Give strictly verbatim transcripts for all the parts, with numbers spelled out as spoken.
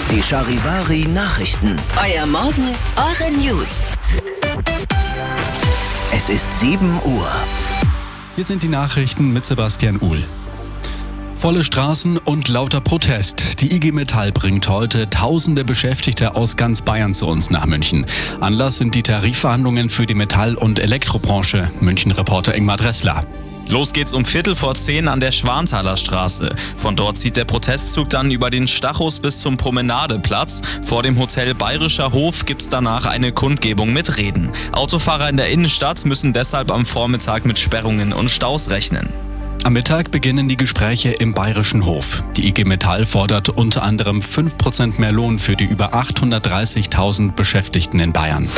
Die Charivari Nachrichten. Euer Morgen, eure News. Es ist sieben Uhr. Hier sind die Nachrichten mit Sebastian Uhl. Volle Straßen und lauter Protest. Die I G Metall bringt heute tausende Beschäftigte aus ganz Bayern zu uns nach München. Anlass sind die Tarifverhandlungen für die Metall- und Elektrobranche. München-Reporter Ingmar Dressler. Los geht's um Viertel vor zehn an der Schwanthaler Straße. Von dort zieht der Protestzug dann über den Stachus bis zum Promenadeplatz. Vor dem Hotel Bayerischer Hof gibt's danach eine Kundgebung mit Reden. Autofahrer in der Innenstadt müssen deshalb am Vormittag mit Sperrungen und Staus rechnen. Am Mittag beginnen die Gespräche im Bayerischen Hof. Die I G Metall fordert unter anderem fünf Prozent mehr Lohn für die über achthundertdreißigtausend Beschäftigten in Bayern.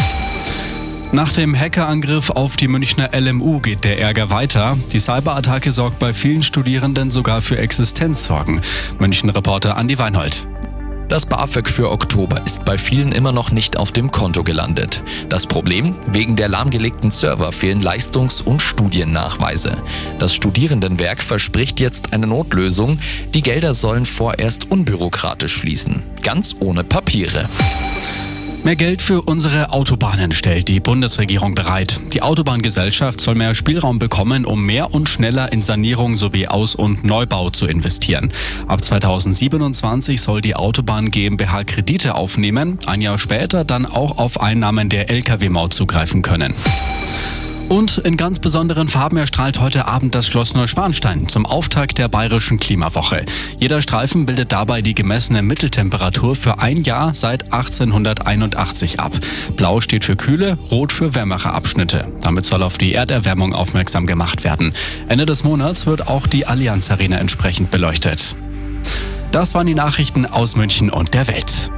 Nach dem Hackerangriff auf die Münchner L M U geht der Ärger weiter. Die Cyberattacke sorgt bei vielen Studierenden sogar für Existenzsorgen. München-Reporter Andi Weinhold. Das BAföG für Oktober ist bei vielen immer noch nicht auf dem Konto gelandet. Das Problem? Wegen der lahmgelegten Server fehlen Leistungs- und Studiennachweise. Das Studierendenwerk verspricht jetzt eine Notlösung. Die Gelder sollen vorerst unbürokratisch fließen, ganz ohne Papiere. Mehr Geld für unsere Autobahnen stellt die Bundesregierung bereit. Die Autobahngesellschaft soll mehr Spielraum bekommen, um mehr und schneller in Sanierung sowie Aus- und Neubau zu investieren. Ab zweitausendsiebenundzwanzig soll die Autobahn GmbH Kredite aufnehmen, ein Jahr später dann auch auf Einnahmen der L K W-Maut zugreifen können. Und in ganz besonderen Farben erstrahlt heute Abend das Schloss Neuschwanstein zum Auftakt der Bayerischen Klimawoche. Jeder Streifen bildet dabei die gemessene Mitteltemperatur für ein Jahr seit achtzehnhunderteinundachtzig ab. Blau steht für kühle, rot für wärmere Abschnitte. Damit soll auf die Erderwärmung aufmerksam gemacht werden. Ende des Monats wird auch die Allianz Arena entsprechend beleuchtet. Das waren die Nachrichten aus München und der Welt.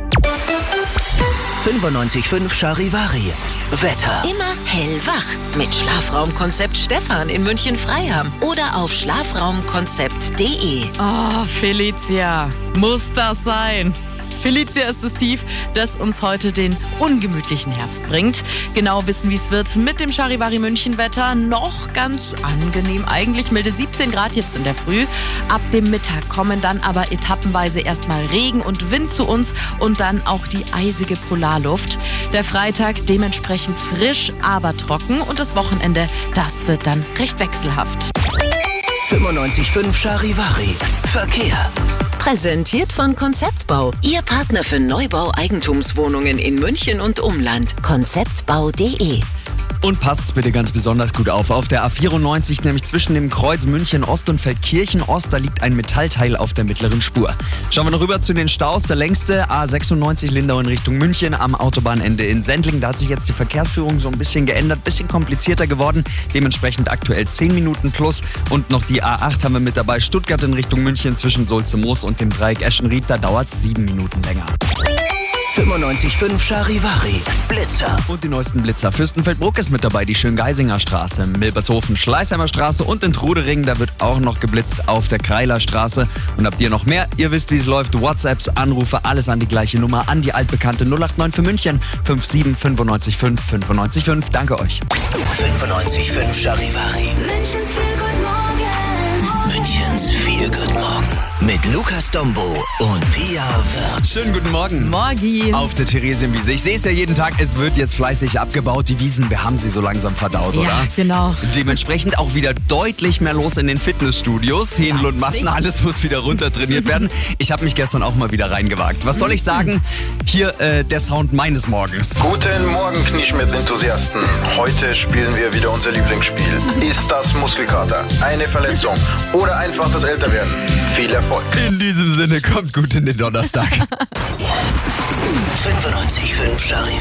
fünfundneunzig Komma fünf Charivari. Wetter. Immer hellwach mit Schlafraumkonzept Stefan in München-Freiham oder auf schlafraumkonzept punkt de. Oh, Felicia, muss das sein? Felicia ist das Tief, das uns heute den ungemütlichen Herbst bringt. Genau wissen, wie es wird mit dem Charivari München-Wetter. Noch ganz angenehm eigentlich, milde siebzehn Grad jetzt in der Früh. Ab dem Mittag kommen dann aber etappenweise erstmal Regen und Wind zu uns und dann auch die eisige Polarluft. Der Freitag dementsprechend frisch, aber trocken und das Wochenende, das wird dann recht wechselhaft. fünfundneunzig Komma fünf Charivari. Verkehr. Präsentiert von Konzeptbau. Ihr Partner für Neubau-Eigentumswohnungen in München und Umland. konzeptbau punkt de. Und passt's bitte ganz besonders gut auf. Auf der A vierundneunzig, nämlich zwischen dem Kreuz München Ost und Feldkirchen Ost, da liegt ein Metallteil auf der mittleren Spur. Schauen wir noch rüber zu den Staus. Der längste A sechsundneunzig Lindau in Richtung München am Autobahnende in Sendling. Da hat sich jetzt die Verkehrsführung so ein bisschen geändert, bisschen komplizierter geworden. Dementsprechend aktuell zehn Minuten plus. Und noch die A acht haben wir mit dabei. Stuttgart in Richtung München zwischen Sulze-Moos und dem Dreieck Eschenried. Da dauert's sieben Minuten länger. fünfundneunzig Komma fünf Charivari. Blitzer. Und die neuesten Blitzer. Fürstenfeldbruck ist mit dabei, die Schöngeisinger Straße, Milbertshofen, Schleißheimer Straße und in Trudering, da wird auch noch geblitzt auf der Kreiler Straße. Und habt ihr noch mehr? Ihr wisst, wie es läuft. WhatsApps, Anrufe, alles an die gleiche Nummer, an die altbekannte null acht neun für München, fünf sieben fünfundneunzig fünf fünfundneunzig fünf. Danke euch. fünfundneunzig Komma fünf Charivari. Münchens viel Good Morgen. Münchens viel Good Morgen. Mit Lukas Dombo und Pia Wirth. Schönen guten Morgen. Morgen. Auf der Theresienwiese. Ich sehe es ja jeden Tag, es wird jetzt fleißig abgebaut. Die Wiesen, wir haben sie so langsam verdaut, Ja, oder? genau. Dementsprechend auch wieder deutlich mehr los in den Fitnessstudios. Händel und Massen, alles muss wieder runter trainiert werden. Ich habe mich gestern auch mal wieder reingewagt. Was soll ich sagen? Hier äh, der Sound meines Morgens. Guten Morgen, Knieschmidt-Enthusiasten. Heute spielen wir wieder unser Lieblingsspiel. Ist das Muskelkater, eine Verletzung oder einfach das Älterwerden? Viel Erfolg. In diesem Sinne, kommt gut in den Donnerstag. fünfundneunzig Komma fünf Charivari.